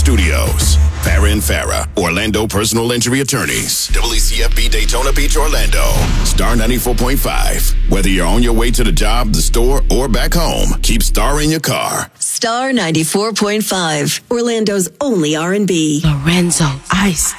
Studios. Farah and Farah, Orlando Personal Injury Attorneys. WCFB Daytona Beach, Orlando. Star 94.5. Whether you're on your way to the job, the store, or back home, keep Star in your car. Star 94.5. Orlando's only R&B. Lorenzo Ice.